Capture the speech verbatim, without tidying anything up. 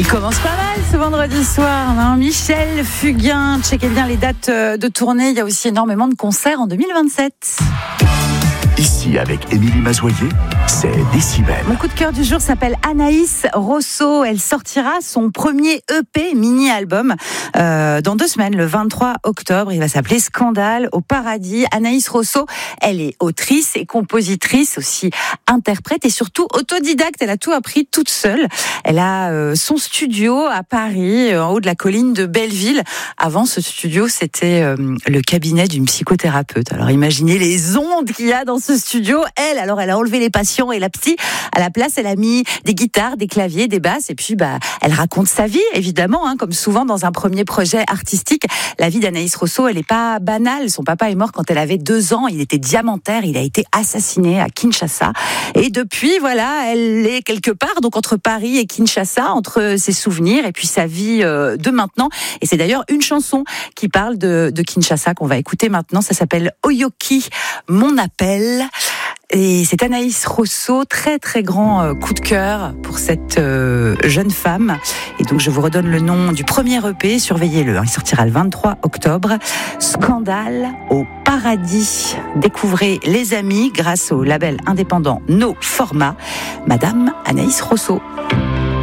Commence pas mal ce vendredi soir, hein. Michel Fugain, checkez bien les dates de tournée, il y a aussi énormément de concerts en deux mille vingt-sept. Ici, avec Émilie Mazoyer, c'est Décibel. Mon coup de cœur du jour s'appelle Anaïs Rosso. Elle sortira son premier E P mini-album euh, dans deux semaines, le vingt-trois octobre. Il va s'appeler Scandale au paradis. Anaïs Rosso, elle est autrice et compositrice, aussi interprète et surtout autodidacte. Elle a tout appris toute seule. Elle a euh, son studio à Paris, en haut de la colline de Belleville. Avant, ce studio, c'était euh, le cabinet d'une psychothérapeute. Alors imaginez les ondes qu'il y a dans ce studio. Elle, alors, elle a enlevé les patients et la psy. À la place, elle a mis des guitares, des claviers, des basses. Et puis, bah, elle raconte sa vie, évidemment, hein, comme souvent dans un premier projet artistique. La vie d'Anaïs Rosso, elle n'est pas banale. Son papa est mort quand elle avait deux ans. Il était diamantaire. Il a été assassiné à Kinshasa. Et depuis, voilà, elle est quelque part, donc entre Paris et Kinshasa, entre ses souvenirs et puis sa vie euh, de maintenant. Et c'est d'ailleurs une chanson qui parle de, de Kinshasa qu'on va écouter maintenant. Ça s'appelle Oyoki, mon appel. Et c'est Anaïs Rosso, très très grand euh, coup de cœur pour cette euh, jeune femme. Et donc je vous redonne le nom du premier E P, surveillez-le, hein, il sortira le vingt-trois octobre. Scandale au paradis. Découvrez les amis grâce au label indépendant No Format. Madame Anaïs Rosso.